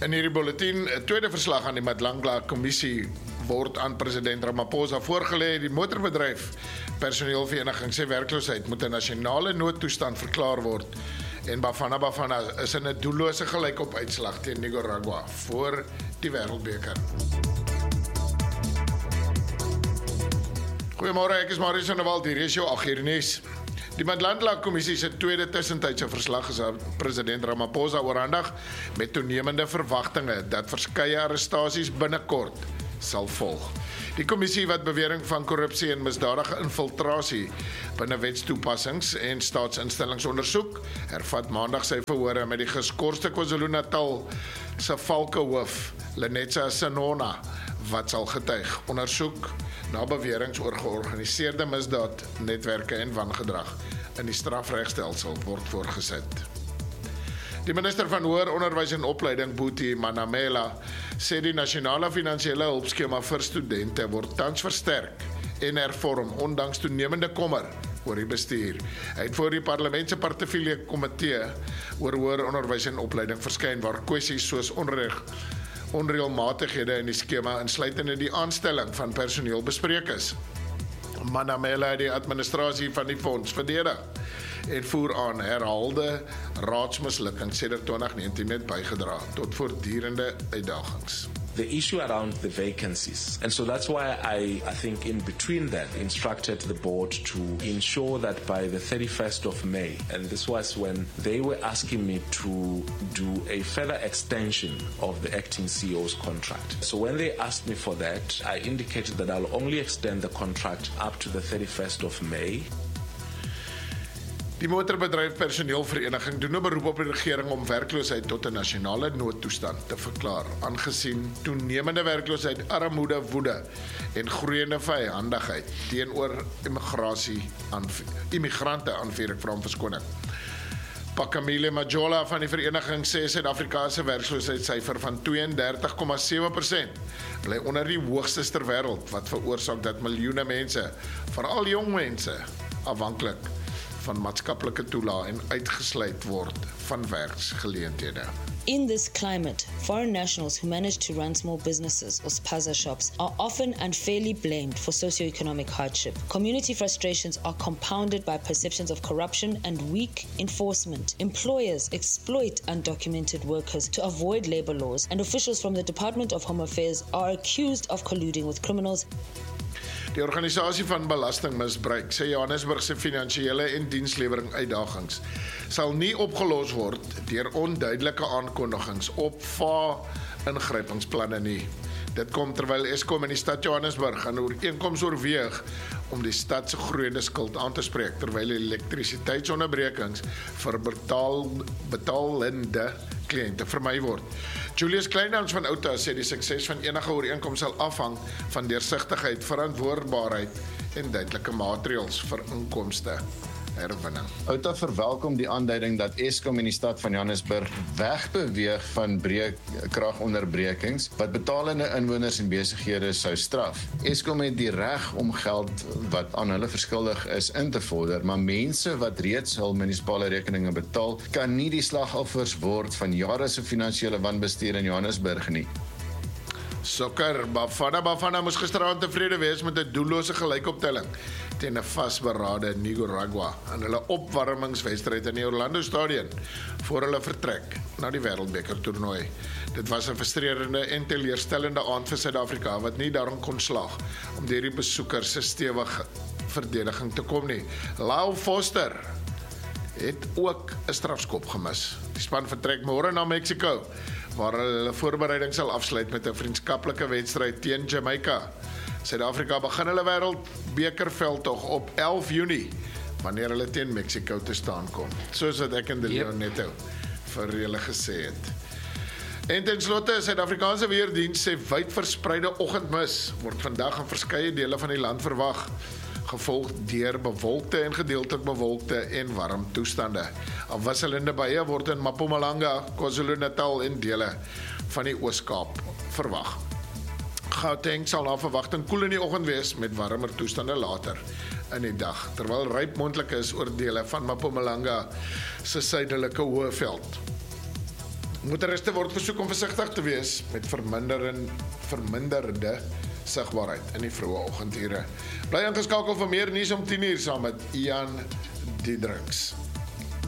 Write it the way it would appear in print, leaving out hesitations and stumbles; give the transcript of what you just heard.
In hierdie bulletin, 'n tweede verslag aan die Madlangla Kommissie word aan president Ramaphosa voorgelê. Die motorbedryf personeelvereniging sê werkloosheid moet 'n nasionale noodtoestand verklaar word. En Bafana is in 'n doellose gelykop uitslag teen Nicaragua voor die Wêreldbeker. Goeiemôre, ek is Marius van der Walt, hier is jou 8 uur nuus. Die Madlangla Kommissie se tweede tussentydse verslag is aan president Ramaphosa oorhandig met toenemende verwagtinge dat verskeie arrestasies binnekort sal volg. Die kommissie wat bewering van korrupsie en misdadige infiltrasie binne wetstoepassings en staatsinstellings ondersoek, hervat maandag sy verhore met die geskorste KwaZulu-Natal se valkehoof Lenetsa Senona wat sal getuig. Ondersoek na beweringe oor georganiseerde misdaad, netwerke en wangedrag in die strafregstelsel word voortgesit. Die minister van Hoër Onderwys en Opleiding, Buti Manamela, sê die nasionale finansiële hulpskema vir studente word tans versterk en hervorm ondanks toenemende kommer oor die bestuur. Hy het voor die parlement se portefeulje komitee oor hoër onderwys en opleiding verskyn waar kwessies soos onreëlmatighede in die skema insluitende die aanstelling van personeel bespreek is. Manamela het die administrasie van die fonds verdedig en voer aan herhaalde raadsmislukkings sedert 2019 het bygedra tot voortdurende uitdagings. The issue around the vacancies. And so that's why I think in between that instructed the board to ensure that by the 31st of May, and this was when they were asking me to do a further extension of the acting CEO's contract. So when they asked me for that, I indicated that I'll only extend the contract up to the 31st of May. Die motorbedryf personeelvereniging doen 'n beroep op die regering om werkloosheid tot 'n nasionale noodtoestand te verklaar, aangesien toenemende werkloosheid, armoede, woede en groeiende vyhandigheid teenoor immigrante aanvuur ek vra om verskoning. Pakamile Majola van die vereniging sê Suid-Afrika se werkloosheidssyfer van 32,7% bly onder die hoogstes ter wêreld, wat veroorsaak dat miljoene mense, veral jong mense, afhanklik van maatskaplike toelaag en uitgesluit word van werksgeleenthede. In this climate, foreign nationals who manage to run small businesses or spaza shops are often unfairly blamed for socioeconomic hardship. Community frustrations are compounded by perceptions of corruption and weak enforcement. Employers exploit undocumented workers to avoid labor laws, and officials from the Department of Home Affairs are accused of colluding with criminals. Die organisasie van belastingmisbruik sê Johannesburg se finansiële en dienslewering uitdagings sal nie opgelos word deur onduidelike aankondigings op ingrypingsplanne nie. Dit kom terwyl Eskom in die stad Johannesburg 'n ooreenkoms oorweeg om die stad se groeiende skuld aan te spreek terwyl elektrisiteitsonderbrekings vir betalende kliënte vermy word. Julius Kleinhans van Outa sê die sukses van enige ooreenkoms sal afhang van deursigtigheid, verantwoordbaarheid en duidelike maatreëls vir inkomste herwinning. Outa verwelkom die aanduiding dat Eskom en die stad van Johannesburg wegbeweeg van kragonderbrekings wat betalende inwoners en besighede sou straf. Eskom het die reg om geld wat aan hulle verskuldig is in te vorder, maar mense wat reeds hul munisipale rekeninge betaal, kan nie die slagoffers word van jare se finansiële wanbestuur in Johannesburg nie. Sokker, Bafana moes gisteraand tevrede wees met 'n doellose gelykoptelling teen 'n vasberade Nicaragua in hulle opwarmingswedstryd in die Orlando Stadion voor hulle vertrek na die Wêreldbeker toernooi. Dit was 'n frustrerende en teleurstellende aand vir Suid-Afrika wat nie daarin kon slaag om deur die besoekers se stewige verdediging te kom nie. Lau Foster het ook 'n strafskop gemis. Die span vertrek môre na Mexico, waar hulle voorbereiding sal afsluit met 'n vriendskaplike wedstryd teen Jamaica. Suid-Afrika begin hulle wêreldbekerveldtog op 11 Junie, wanneer hulle teen Mexico te staan kom. Soos wat ek en De Leon netto vir julle gesê het. En ten slotte, Suid-Afrikaanse weerdiens sê wyd verspreide oggendmis word vandag in verskeie dele van die land verwag, gevolg deur bewolkte en gedeeltelik bewolkte en warm toestande. Afwisselende buie word in Mpumalanga, KwaZulu-Natal en dele van die Oos-Kaap verwag. Gauteng sal na verwagting koel in die oggend wees met warmer toestande later in die dag, terwyl ryp moontlik is oor dele van Mpumalanga se suidelike Hoëveld. Motoriste word versoek om versigtig te wees met verminderde sigbaarheid in die vroeë oggendure. Bly ingeskakel vir meer nuus om 10:00 saam met Ian Diedriks.